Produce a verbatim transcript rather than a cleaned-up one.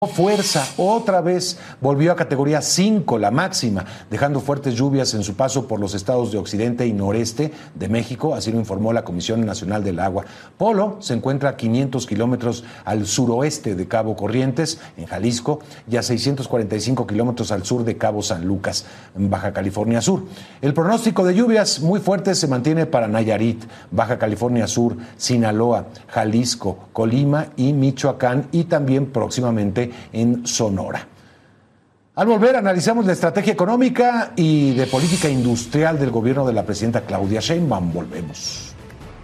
Fuerza, otra vez volvió a categoría cinco, la máxima, dejando fuertes lluvias en su paso por los estados de occidente y noreste de México, así lo informó la Comisión Nacional del Agua. Polo se encuentra a quinientos kilómetros al suroeste de Cabo Corrientes, en Jalisco, y a seiscientos cuarenta y cinco kilómetros al sur de Cabo San Lucas, en Baja California Sur. El pronóstico de lluvias muy fuertes se mantiene para Nayarit, Baja California Sur, Sinaloa, Jalisco, Colima y Michoacán, y también próximamente en Sonora. Al volver, analizamos la estrategia económica y de política industrial del gobierno de la presidenta Claudia Sheinbaum. Volvemos.